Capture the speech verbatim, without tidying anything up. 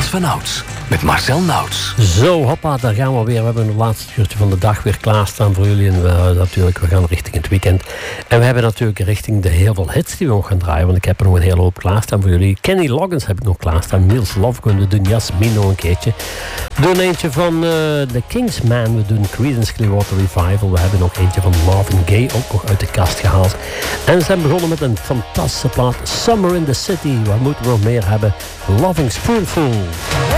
Zoals vanouds, met Marcel Nauts. Zo, hoppa, daar gaan we weer. We hebben het laatste uurtje van de dag weer klaarstaan voor jullie. En we, natuurlijk, we gaan richting het weekend. En we hebben natuurlijk richting de heel veel hits die we nog gaan draaien. Want ik heb er nog een hele hoop klaarstaan voor jullie. Kenny Loggins heb ik nog klaarstaan. Niels Lofgren, we doen Jasmine nog een keertje. We doen eentje van uh, The Kingsman. We doen Creedence Clearwater Revival. We hebben nog eentje van Marvin Gaye, ook nog uit de kast gehaald. En we zijn begonnen met een fantastische plaat. Summer in the City. Wat moeten we nog meer hebben? Loving Spoonful.